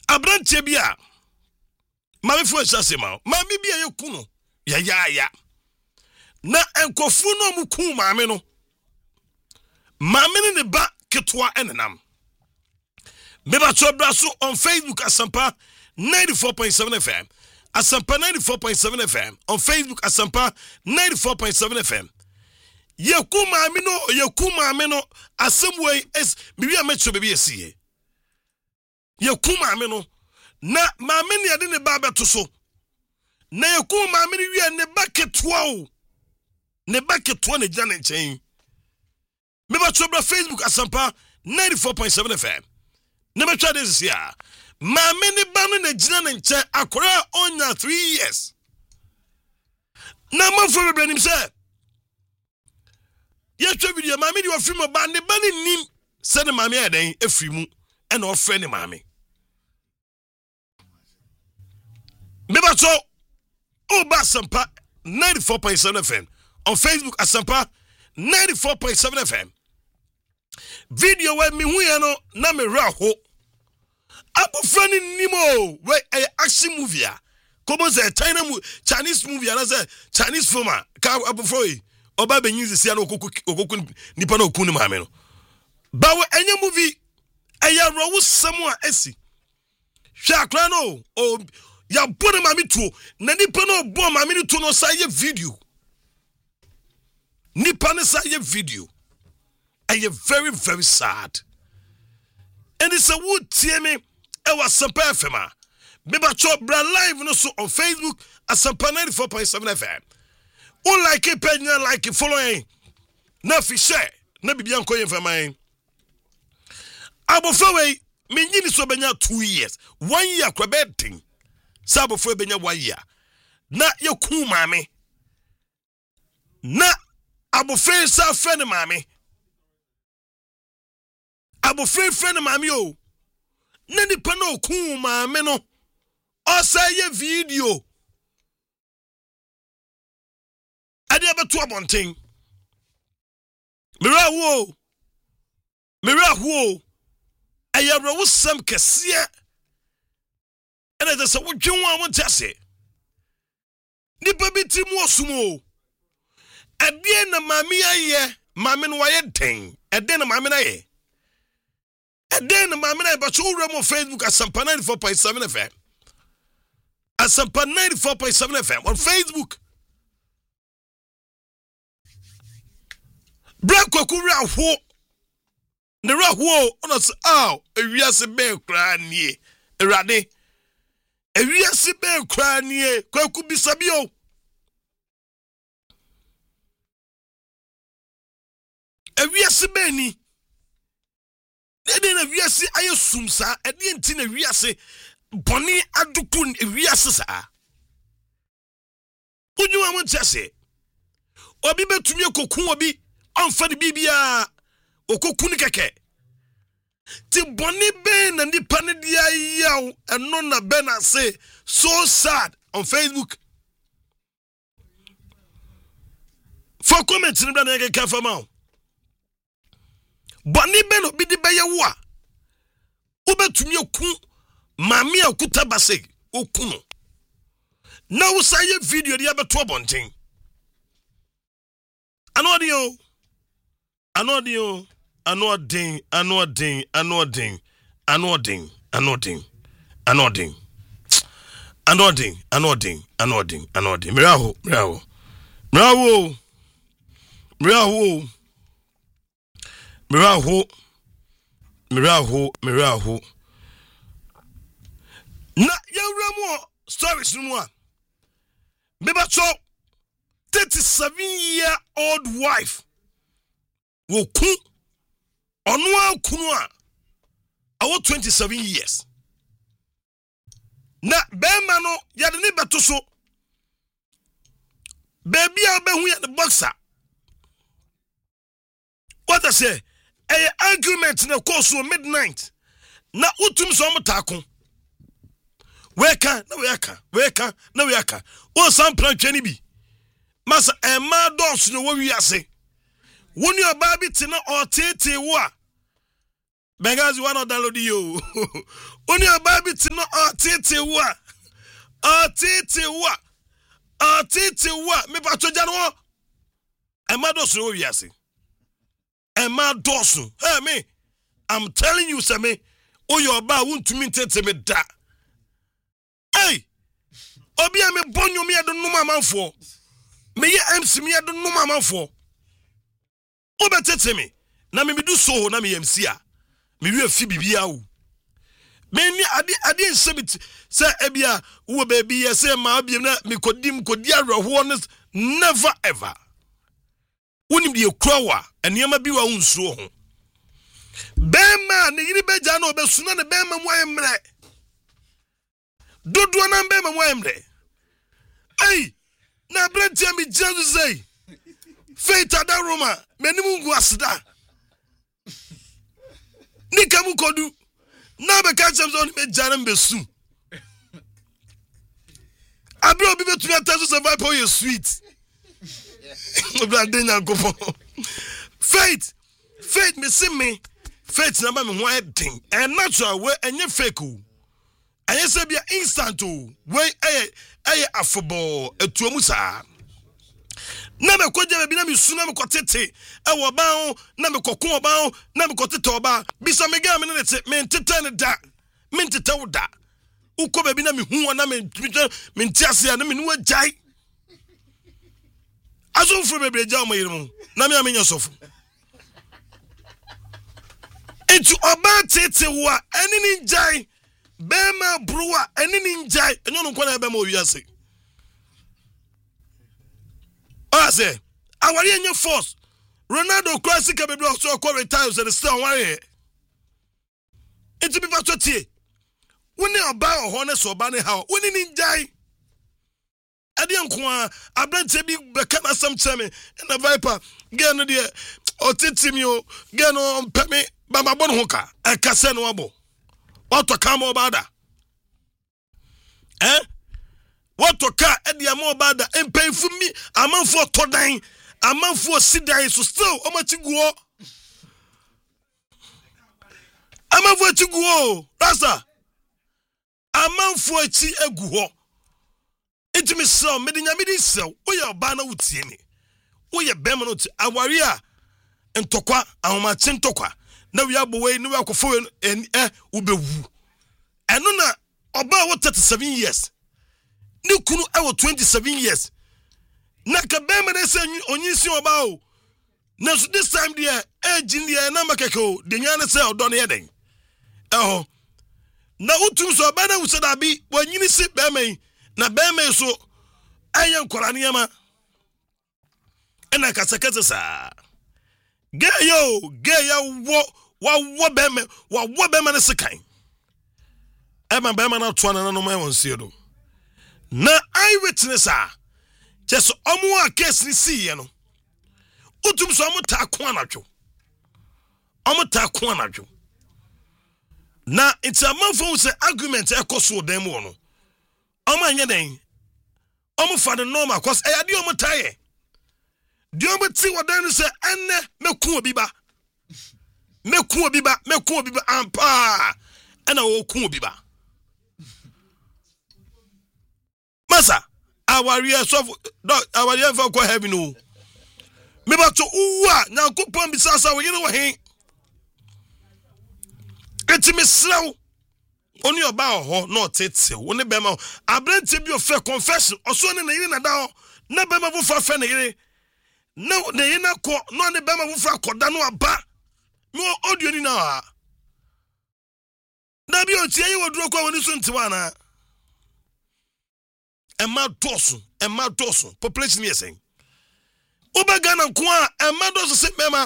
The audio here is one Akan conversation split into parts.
Abranche bia mame fo asema mame bia yeku no ya na enkofu no muku mame no mame ne ba ketwa enenam meba chobra so on Facebook Asampa 94.7 FM Asampa 94.7 FM on Facebook Asampa 94.7 FM yeku mame no asemwe es bibi amecho bibi esiye yeku mame no na mame ne ade ne ba beto so na yeku mame ne wi ne baketwa o ne baketwa ne gina ne nchen meba chobra Facebook Asampa 94.7 FM ne betwa this year mame ne ba no ne gina ne nchen akora onya 3 years na manfo bebre nim say yetwa video mame di ofimo ba ne ba ne nim se ne mame eden efrimu e na ofre ne mame meba so Oba Asampa 94.7 FM on Facebook Asampa 94.7 FM video where me hu no na me raho abofra ni nimo we action movie kobo say Chinese movie na say Chinese film ka abofra yi oba benyi sia na okoku nipa na okun ni maame no ba we enye movie eya rowo samu a esi hwa akra no o ya bone maame tuo na nipa no bo maame ni tuo no say video nipa ne say video I am very, very sad. And it's a wood TMA. I was Asampa FM. Maybe chop brand live no so on Facebook Asampa 94.7 FM. All like it, penya like it, following. Na fi share. Na bibi anko yen for mine. Abofwe me nyini so benya 2 years. 1 year kwa betting. Sa abofwe benya 1 year. Na ye ku mame. Na abofwe sa friend mame. Abo friend mami o na nipa na okun mami no osa ye video ade abeto abonten mira wo ayabra wo sam kese ene de se wo dwenwa wo ntase nipa biti mu osumo ade na mami aye mami no waye den ade na mami na ye and then mamina but you remo Facebook Asampa 94.7 FM. Asampa 94.7 FM on Facebook. Branko kura ho. Ne ra ho on us ewiase be kra nie. Erade. Ewiase be kra nie. Kwaku bisabio. Ewiase be ni. Ede na wiase aye sumsa ede enti na wiase boni adukun wiase sa unyu mo ntase obi betumi kokun obi onfa de bibia okokun keke ti boni be na nipa ne dia yaw eno na be na say so sad on Facebook for comment ni bra na ke kafa ma boni be no bi di be ye wo a obetumi okun mami akuta base okuno na wo say video dia beto abonten anodio Miraho. Na yawramo stories no a. Bebacho 37-year-old wife. Wo ku onwa kunu a. Awo 27 years. Na bema no yade ne beto so. Baby a be hu ya the boxer. What I say? A argument na course midnight. Na utum so mtakon. Weka. O sam plancheni bi. Masa ema dos no wo wiase. Woni oba bi te na otete wo a. Bengazi one download you. Oni ababiti no tete wa me pa to jano Emma dosu wo wiase Emma dosu hey me I'm telling you say me oyo ba wontumi tete me da hey obi a me bonyo me do numa manfo me ye MC me do numa manfo obetete me na me do so na me MC a me wi afi bibia wo me ni ade nsebit say ebia wo baby ye say ma biem na me kodim kodi awreho no never ever wonim de ekurawa enema bi wa unsuo ho bema ne yiri beja na obesuna ne bema mu ayemre dodo na bema mu ayemre ai na brentia mi Jesus say faith adaroma menimu ngu asda nikamu kodu na be ka chem so ni me jare mbesu abi obi betumi ataso survive for your sweet obladenya gopo faith me see me faith na ba me ho edin and natural way enye fake o enye se bia instant o way afobо etuomu saa na me koja be na me su na me kotete e wo ba ho na me kokon ba ho na me kotete oba bisa me ga me ne te me tete ne da me tete wo da uko be bi na me hu na me ntiase na me nu ajai aso furu be breja o mayirmu na me amenya sofo etu oba tete wo eni ni njai bema bruwa eni ni njai enyo no kwana be ma owiase ase awari enye force Ronaldo classic be bro so ko retire so the still worry etu bi fa tie woni oba ho ne so oba ne ha woni ni njai ade nko abrante bi be kana sam cheme na viper ge no de otitimi o ge no mpeme ba ma bon ho ka e kase no abo wato kama obada wato ka e de ma obada empenfu mi amanfo todan amanfo sidan so still o ma tiguo amanfo tiguo rasa amanfo echi egu ho itimi so medinya medi so oye oba na wutie me oye bem no awari a ntokwa ahomache ntokwa na wi abowei na wi akofo ubewu eno na oba wo 37 years ni kunu awo 27 years na ka bem na se onyisi oba o na so this time there age in there na makeko de nya na se odo na yeden na utum so oba na usada bi wanyini si bem na bema so ayen kwara niama ena kasakase sa geya wo bema ne sekan ema bema na to na no ma wonsie do na eyewitness just omo a case ni see no utum so omo ta ko anadwo na it's a man for say argument e koso dem wo no omo anya den omo fa the normal cause e ade omo taye di omo ti wodan say enne meku obi ba ampa ena wo ku obi ba masa awari for ko heaven o me ba to uwa na kopon bi sasa wo yire wo hen etimi sraw oni oba ho no tete woni bema abrante bi ofe confession oso ne yire na da ho na bema bu fa fe ne yire na ne yire na ko no ne bema bu fa koda no aba me audio ni na bi o tie yi woduro kwa woni so ntiwa na ema doso population yesen obaga na ko a ema doso se mema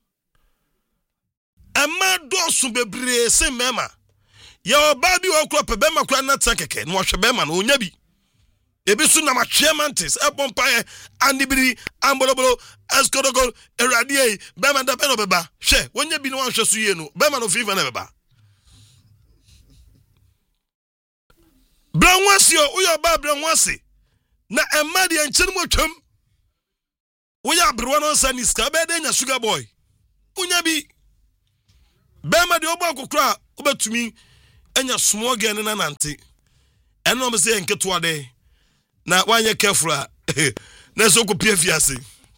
ema doso bebre se mema ya oba bi okro pe bema kra na tankeke no hwe bema na onya bi ebi su na machemantis epompa andibiri ambolobolo eskodogol eradie bema da beno beba hwe wonya bi no hwe su ye no bema no fifa na beba branwasi uyo ba branwasi na emadi enchiri mo twam uya brwa no sani ska be de nya sugar boy unya bi bema de obo akokra obetumi anya small girl na nante eno me say nketo ade na wanye careful na so ko pia fiase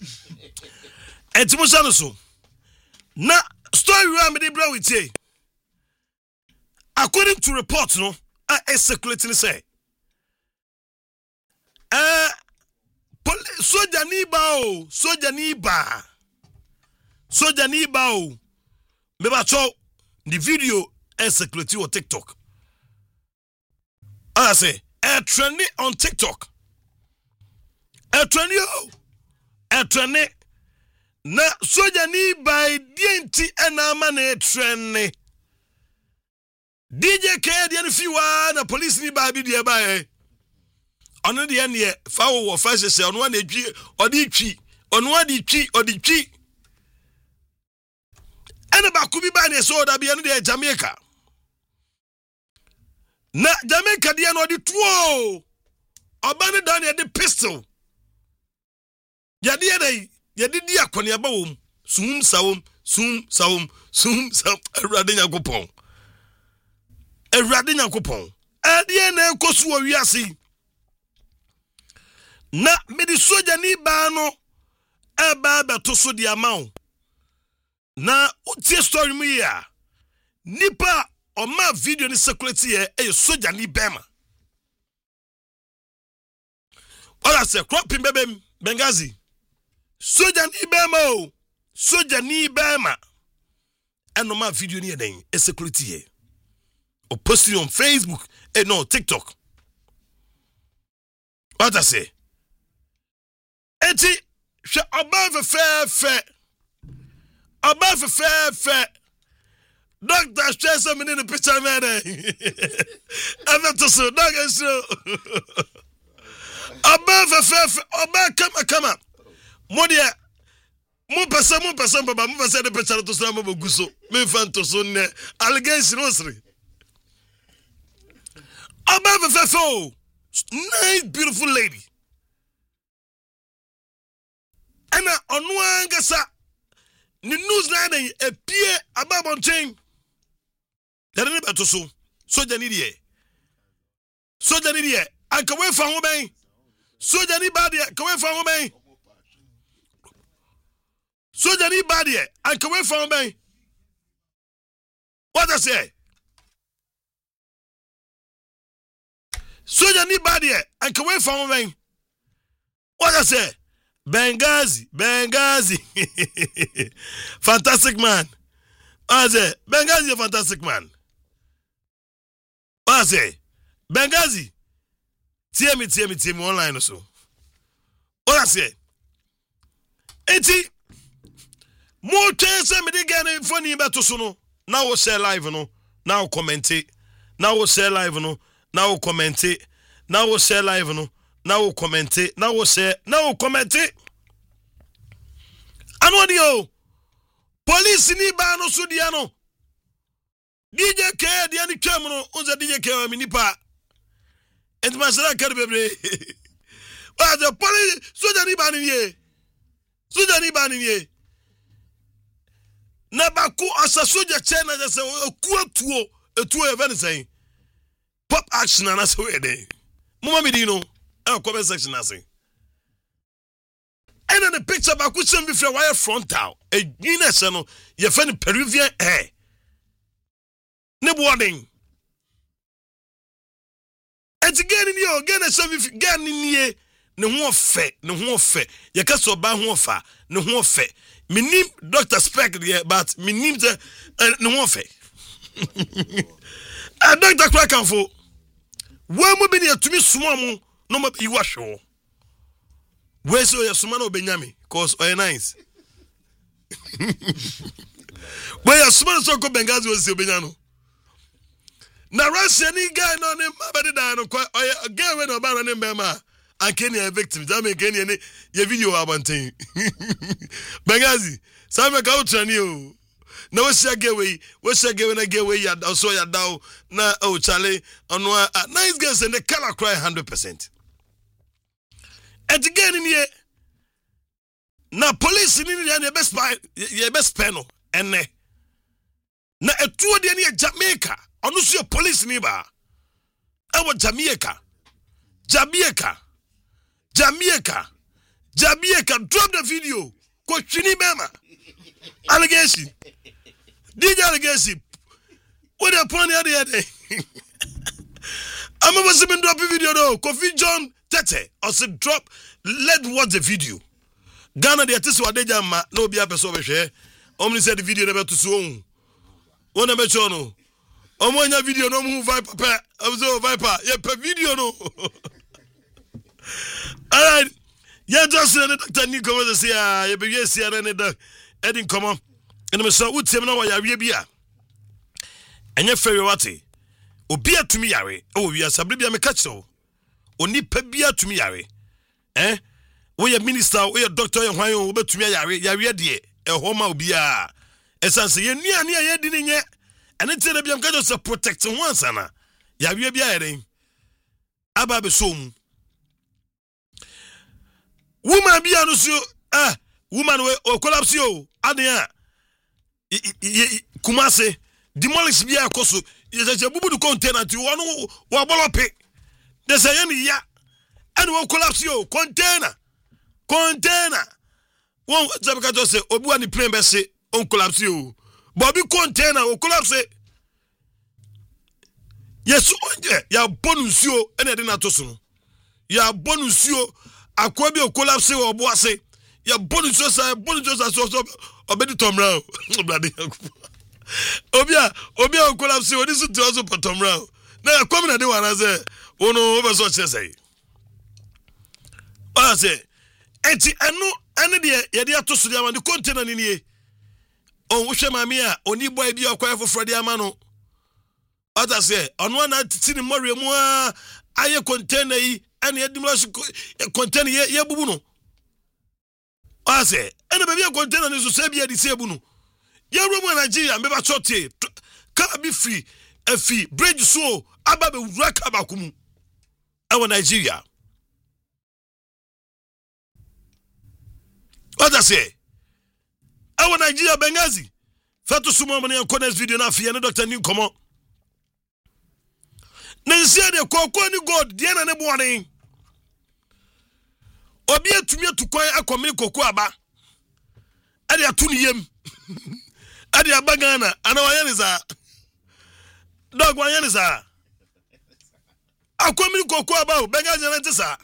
etimo sha no so na story we am dey bra with you according to report no circulating say soja ni ba o me ba cho the video circulating on TikTok. I say trending on TikTok. Trending na soja ni ba dienti na ma na trending DJ K de fiwa na police ni ba bi de ba ono de ne fa wo fa sese ono na dwi odi twi ono adi twi odi twi ene ba ku bi ba ne so da bi ene de Jamaica na Jamaica de no di tuo oba ne da ne de pistol ya de dai ya de di akone aba wom sum sawom Awurade Nyankopɔn ade na ekosu wo wiase na me di soja ni ba no eba beto so di amaw na utie story mu ya nipa o ma video ni circulate ye soja ni bema ola se cropping bebem Benghazi soja ni bema eno ma video ni den circulate ye or posting on Facebook no TikTok. What I say? Eti she above fair. Doctor stress me in the picture man. I'm to so doctor so. Above fair come up. Modia mo person baba mo person the picture to so mo guso. Me fan to so ne allegation osri. Above fair. Nice beautiful lady. Ana onwa ngasa ni news line epie ababon chain dare ne beto so soja ni die anka we fa ho ben soja ni ba die ka we fa ho ben soja ni ba die anka we fa ho ben what I say soja ni ba die anka we fa ho ben what I say Benghazi fantastic man. I say Benghazi a fantastic man. I say Benghazi tear me online or so. What I say eti more chance me dey get funny better so no now we share live no now comment it now we share live no now comment it now we share live no now we'll comment it. Now we'll say. Now we'll comment it. Anodio. Police ni ba no sudiano. DJ K diani kemno. Unza DJ K minipa. And masala karbebre. But the police suja ni ba niye. Suja ni ba niye. Na baku asa suja chena jase okuwa tuo. Etuo event saying. Pop action and that's where they. Mama midino. Comment section I say. And in the picture about question before wire frontal. A Guinness no you find Peruvian hair. No warning. And again in your again as if get in here. No one fe. You can so ba ho fa. No one fe. Me name Dr. Speck there, but me name no one fe. Dr. Krakenfo. Where mo be near to me small no ma you wash ho. Where so your sumano benyami cause oil nice. Where your sumano so go Benghazi was benyano. Na Russian guy no name body da no kwa oil girl we no ba no name ma and Kenya victims that make Kenya your video abantin. Benghazi some ka utrani o. Na we share giveaway ya so ya daw na o chale onwa nice girls and the color cry 100%. And again in here, na police in the best panel, and na a 2 day near Jamaica, ono so police ni ba ewo Jamaica drop the video ko twini mema allegation DJ allegation what the point here I'm about to drop a video though. Kofi John Tete also drop. Let's watch the video. Ghana the artist wa deja ma no be a person be share. Omni said the video never to so. One never show no. Omo video no move Viper. I'm so Viper. Yeah, per video no. All right. Yeah, just the doctor ni come to say ah, be yes here and the heading come on. And me so utem na wa ya wie bia. Enye fere wate. Obi atumi yare o wi asabre bia me ka kire oni pa bia atumi yare wo ye minister wo ye doctor ye hwan o betumi yare de homa obi a esanse ye nuane ye di ne nye ene tire bia me ka just protect once ana yare bia yare aba be so mu woman bia no so woman we o collapse o ade a Kumase demolish bia koso yes bubu du container ti wonu wa bolope de say yen ya and won collapse yo container won zabika to say obi wa ni plane be say on collapse yo but bi container o collapse yes onje ya bonus yo ene de na to so no ya bonus yo akwa bi o collapse wo bo ase ya bonus yo so obedi tomra blade Obia collapse o disu to also potom round. Na come na dey wan say ono over so say. I say enti eno de ye de atoso de am the container ni nie. On wo hwe mame a oni boy bi akwa foforo de ama no. Oda say ono na titi ni more mu a aye container yi ene ye dimlash container ye bubu no. I say ene be bi container ni so say bi adi say bu no. Ya Roma Nigeria meba chote car be free efi bridge so aba be wura ka bakumu ewo Nigeria what I say ewo Nigeria Bengazi fatu sumo mo ne connect video na afia ne doctor ni komo na nsia de kokko ni god de na ne boane obi atumi atukwan akomene kokko aba ade atuni yem adi abagana ana wanyaniza dog wanyaniza akwamini kokko abawo bengaje na ntisa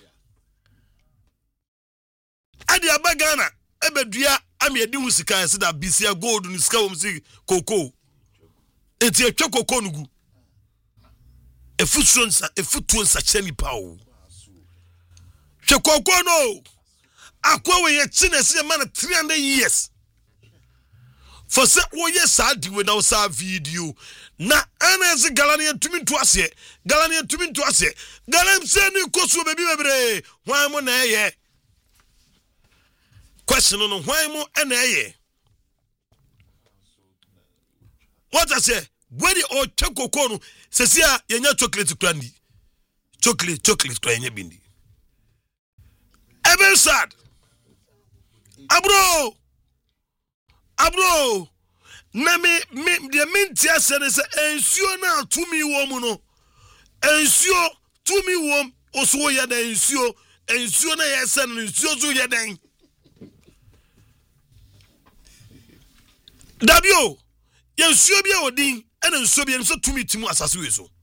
adi abagana ebedua ami edi husika ese da bisia gold ni sika wo msi kokko enti etwa kokko nugu efutuon sa cheni pawo hwe kokko no akwa we ye chinese man 300 years for say wo yes sad we now sa video na anase galania tumi to ase galam se ni koso bebi bebre hwan mo na eye question no hwan mo na eye what I say where the o chekoko no se sia yenya chocolate krandi chocolate kwa yenya bindi even sad abro na me de mentia sene se ensuo na tumi wo mu no ensuo tumi wo oso ya da ensuo na yesa no ensuo zo ya dan dabio ensuo bia odin ena ensuo bia so tumi timu asase we so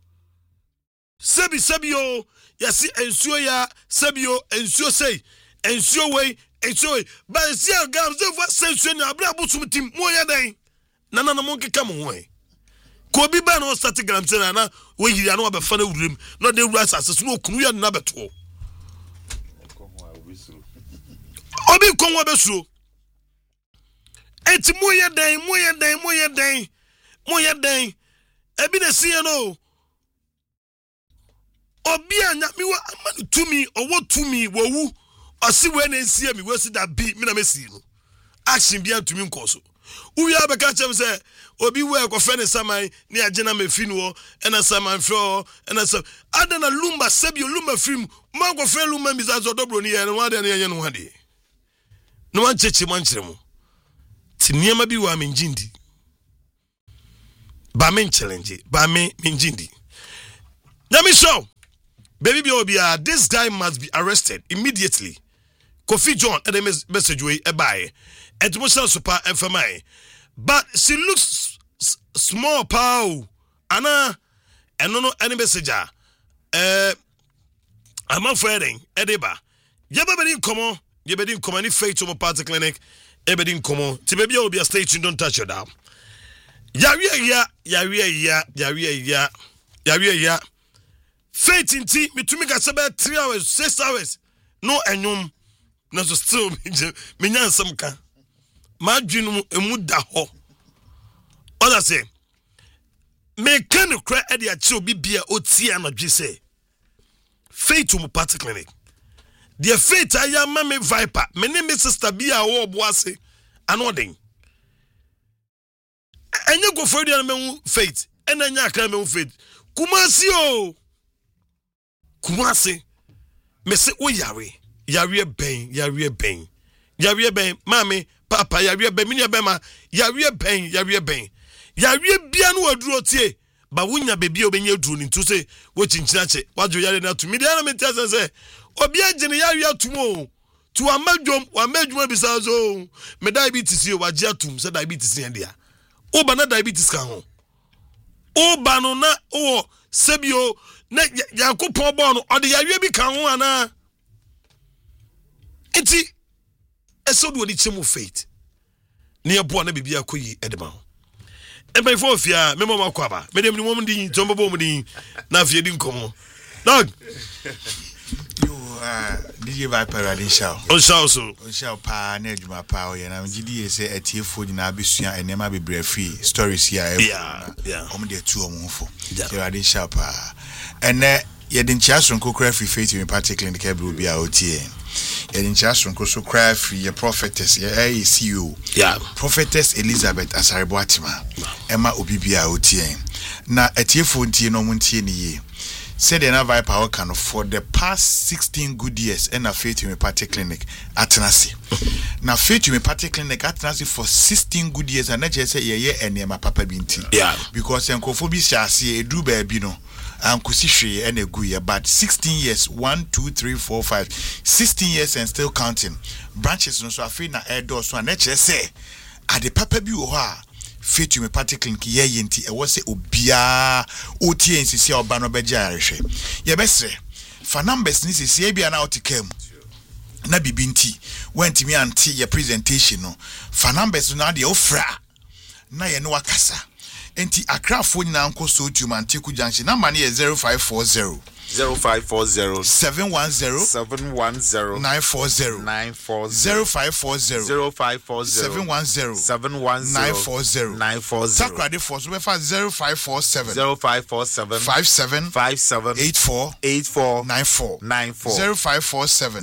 sebio yasi ensuo ya sebio ensuo sei ensuo we ba si agam ze vo sensuo na abra busum tim mo ya dan nana na mo nkeka mo ho ko bi ba no start gram se na wo yiri ana ba fa na wurim no de wura asase so no kunu ya na beto obi konwa besuo enti mo ya dan ebi na si no obi anya mi wa amani tumi owo tumi wowu osi we na nsia mi we si da bi mi na mesi no action bia tumi nkoso uwi abeka chem se obi we ko fe ne saman ni agena mefi no ena saman fro ena sa adana lumba sebio lumba film ma ko fe lumba mi za zo dobro ni ye no ade na ye no hade no man cheche man kyeremo ti niema bi wa me njindi ba men challenge ba me minjindi let me show baby Biobia, this guy must be arrested immediately. Kofi John and the message way a buy and motion super FMI, but she looks small pow Anna and no any messenger I'm afraid Edeba Yabedin come Yabedin come any fate to my party clinic Ebedin come to baby will be a station don't touch your down Yaria Faith in tea, me to make a 3 hours, 6 hours. No, and no, so still, me nyan some can. My dream a muda ho. All I say, me kind of cry at the chill be beer or tea and a say. Faith to my party clinic. Dear Faith, I am Mammy Viper. My name is Sister Bia or Boise. Anoding. And you go for the Faith, and then you can Faith. Kumasio. Kumase me se o yare ben mami papa yare ben me bema yare ben bia no aduro tie ba wonya bebi obenye aduro ni to say wo chinchina che wadwo yare na to me dey na me tell say obi agene yare atumo to amadwom bisa so me diabetes yo waje atum say diabetes en dia o ba na diabetes kan ho o ba no na o sebio na yakopon bo no ode yawe bi kan ho ana enti esodo odi chemu Faith ne ebo na bibia koyi edema ho e bai fo fia me mama kwaba me dem ni mom din tombo bo mu din na fie din komo dog DJ Viper Radin Show. On show pa na adwuma pa o ye na gidi say etiefo nyina abesua enema bebre free stories here. Yeah. Om de tu omfo. Radin Show pa. Ene ye din chiason kokra free Faith in party clinic ebru bia otie. Ye din chiason ko so cry free ye prophetess ye CEO. Yeah. Prophetess Elizabeth Asareboatima. Emma obibia otie. Na etiefo ntie no muntie ni ye. Said the Viper can for the past 16 good years and a Faith in party clinic at Tenassi. Now Faith in party clinic at Tenassi for 16 good years and not just say yeah and my papa binti. Yeah. Because Enkofobi shasi a do baby no and kusishi and a guya but 16 years 1 2 3 4 5 16 years and still counting. Branches no so afi na edo so and say at the papa bi oha Faith in party clinic ye yenti e wo se obia otie nsisi oba no beja arehwe ye besre fa numbers ni sisi e bia na otikam na bibinti wentimi anti ye presentation no fa numbers na de ofra na ye no wakasa enti akrafo nyina nko so tumantiku junction number na ye 0540 0540 710 940 0540 710 940 Sakrade for so 0547 57 84 94 0547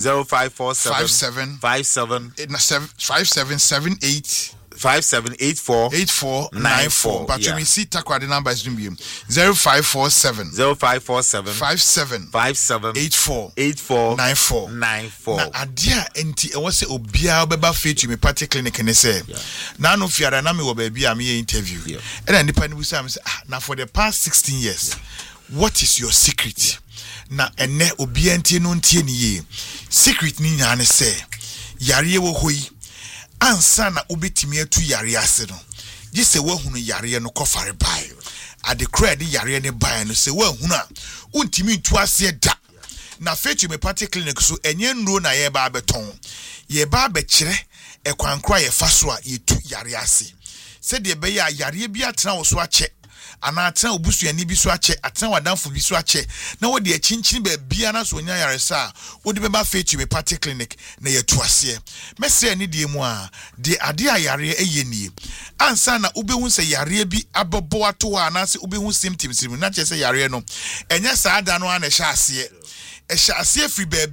5778 5784 but when we see Takrade number is 0547 57 84 94 na adia enti e wose obia obeba Faith in party clinic ne say na no fiara na me wo ba bia me interview and then nipa ni busa am say na for the past 16 years what is your secret na ene obia ntie no ntie ni ye secret ni nya ne say yare wo hoyi ansa na obetimi atu yare ase no gi se wahunu yare no kofare bai ade credit yare ne bai no se wahunu a untimi ntu ase da na Faith in party clinic so enye nro na ye ba beton ye ba be kire ekwankra ye fa so a yetu yare ase se de be ya yare bi atena wo so ache ana atena obusuani bi so ache atena wadanfo bi so ache na wo de achinchin ba bia na so nya yare sa wo de be ba Faith in party clinic na yetu ase mese ni de mu a de ade a yare eyeni ansa na ubehun se yare bi abobo ato ana se ubehun symptoms na che se yare no enya sa ada no ana hya ase free baby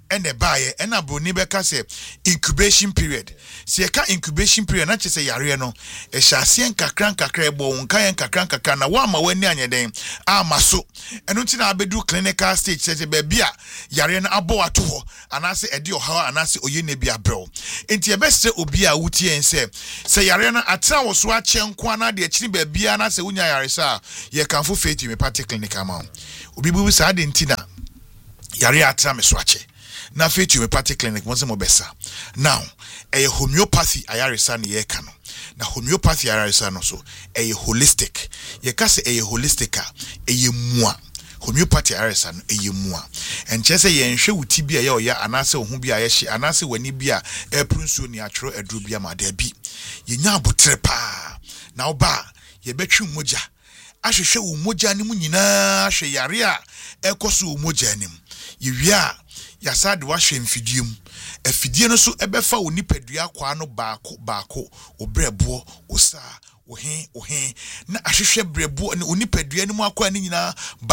ene baye ena broni beka se incubation period se yeka incubation period na chese yare no e hyase nkakra ebo nkan nkakra na wa ma wani anyeden ama so eno nti na abedu clinical stage se be a yare no abo ato ho anase ede oha anase oye na bi abrel enti e bese obi a wutie ense se yare no atra wo so ache nko na de akiri ba bia na se wunya yare sa ye kanfo faith me party clinical ma obi bu sa de nti na yare atra me so ache na faith me party clinic mo se mo besa now homeopathy ayaresa ne ye ka no na homeopathy ayaresa no so holistic ye ka se holistic a mua homeopathy ayaresa no mua enche ye nhwe wuti bia ye oya anase ohu bia ye hye anase wani bia prunsuo ni atro aduru bia ma da bi ye nya abotre pa na oba ye betwi moja ahwehwe wo moja ne mu nyina hwe yare a ekoso wo moja nim ye wia yasa de wa hwe mfidiem afidie no so ebefa wo nipadua kwa no baako obrebo osa ohe na ahwehwe brebo ne onipadua no mu akwa ne nyina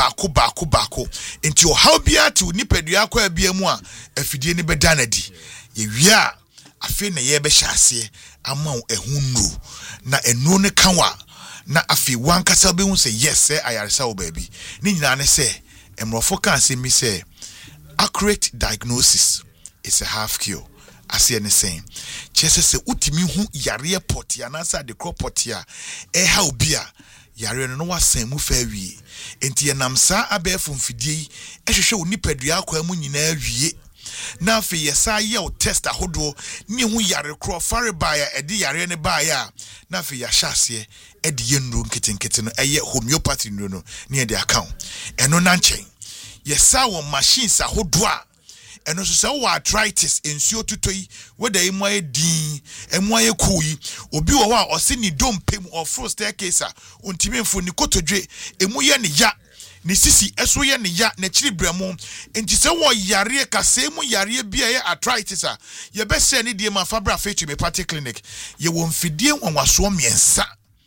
baako enti o how bia ti onipadua akwa bia mu a afidie ne beda na di ye wia afi na ye be hyase ama ehunru na enu ne kanwa na afi wankasa be hu se yes say ayaresa wo baabi ne nyina ne se emrofo kan se mi se accurate diagnosis is a half cure. As you are saying, chese se utimi hu yare potia na sa de kropotia ha obia yare no wa san mu fa wie enti enam sa abefo mfidie ehwehwe onipadua akwa mu nyina wie na afi yesa ye o test ahodo ni hu yare kro fare baya edi yare ne baya na afi ya hyase edi yenru nketenkete no eye homeopathy no ni e de account eno na nchen yesa wo machines ahodo a eno so se wo arthritis ensuo tutoi weda emu ayedin emu ayekui obi wo a ose ni dompem or fro staircase a ontimi mfo ni kotodwe emu ye ne ya ni sisi eso ye ne ya na chiri bramo enti se wo yare ka se mu yare bia ye arthritis a ye be se ne die ma fabra fetu me party clinic ye wo mfidie nwanwaso miensa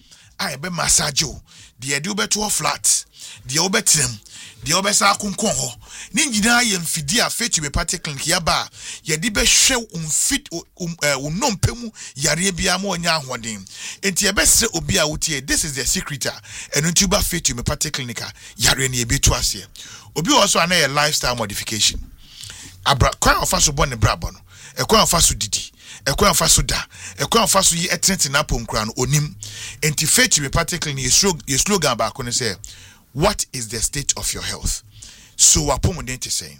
a ye be massage o de de obeto flat de obetrem de obesa akunkon ho ni nyina ye mfidi a fetu be party clinic ya ba ye di be hwe umfit unompemu yare bia ma onya ahoden enti ye be se obi a wutie this is the secret enu tuba fetu be party clinic yare ne ebetu ase obi also ana ye lifestyle modification abra kwa ofaso bo ne brabo no ekwa ofaso didi ekwa ofaso da ekwa ofaso yi etente na pomkra no onim enti fetu be party clinic ye slogan ba ko ne say what is the state of your health? So apomuden te say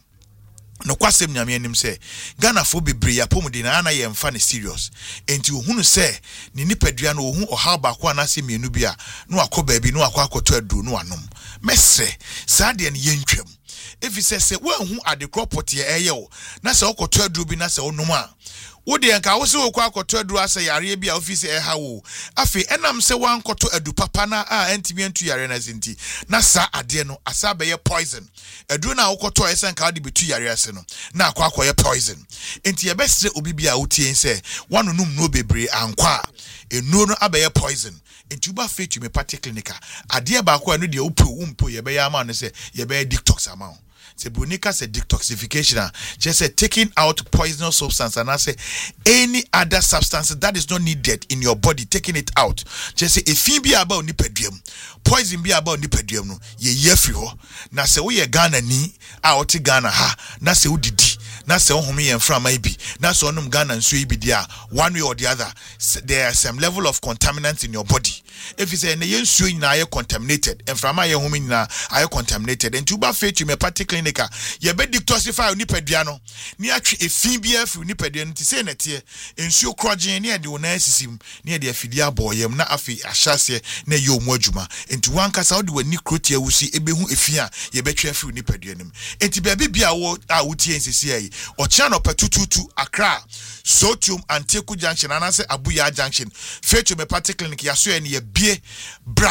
no kwasem nyame anim say Ghana fo bebre apomuden na ye mfa ne serious enti ohunu say ni nipadua no ohu oha ba kwa na se mienu bia no akoba bi no akwakoto aduru no anom mesre saade ne yentwam efi se we hu adekrop eye o na se okoto aduru bi na se onom a wode enka wo se okwa akoto aduru asa yare bia ofisi ha wo afi enam se wan koto adu papa na a entimi antu yare na zinti na sa ade no asa be ye poison aduru na okoto esa nka de betu yare ase no na akwa ye poison enti ye besre obi bia wotie se wanunum no bebre ankwa enu no abe ye poison enti uba fetu me party clinic ade ba akwa no de umpo ye be ya ma no se ye be detox ama se bonika se detoxification just say taking out poisonous substance and I say any other substance that is not needed in your body, taking it out. Just say if be about nipaduam poison be about nipaduam no ye free ho na se wo ye Ghana ni a oti Ghana ha na se wo didi na se ohome ye mfra mai bi na so onum Ghana nso ibi dia one way or the other there are some level of contaminants in your body. If you say na ye nsuo nyina ye contaminated mfra mai ye home nyina aye contaminated and tuba faith you me particularly ye be detoxify nipadua no ni atwe efin bia afi nipadua no ti say na tie ensuo krogen ne de wona asisim ne de afidi aboyem na afi ahyase na ye omu adwuma enti wankasa wode wani krotia wusi ebehu efin a ye betwe afi nipadua nim enti bia bia wo a wutie nsisi ayi ocha no patututu Accra Sotium Anteku Junction anase Abuya Junction faith me party clinic yaso ye ne ye bie bra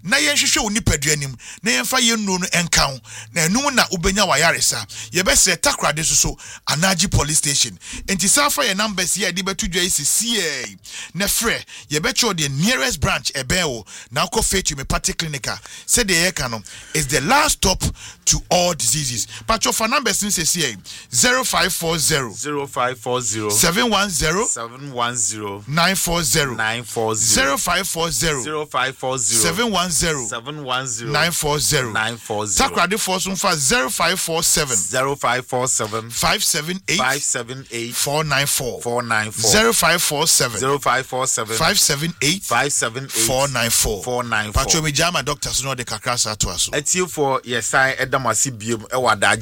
na yenhwehwe oni paduanim na yenfa yennu no enkan na enum na ubenya wayaresa yebese takrade so Anaji police station enti safa ye numbers ye de betu dwa isi na frɛ yebecho the nearest branch ebeo na ko Faith Homeopathic Clinica said the ekano is the last stop to all diseases patcho for numbers since 0540 710 940 710 940 takrade for so 0547 578 494 0547 578 494 patcho me jama doctors no de kakra sa to aso etie for yesai edamasi biem e wada